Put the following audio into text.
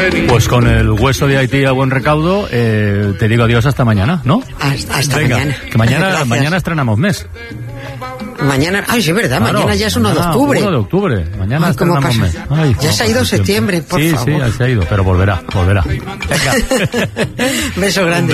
Pues con el hueso de Haití a buen recaudo, te digo adiós hasta mañana, ¿no? Hasta Venga, mañana. Que mañana estrenamos mes. Mañana, ay, sí, verdad, Claro, mañana ya es 1 de octubre. 1 de octubre, mañana Ay, ¿cómo estrenamos mes. pasa? Ay, Ya se ha ido septiembre, por favor. Sí, ya se ha ido, pero volverá. Venga. Beso grande.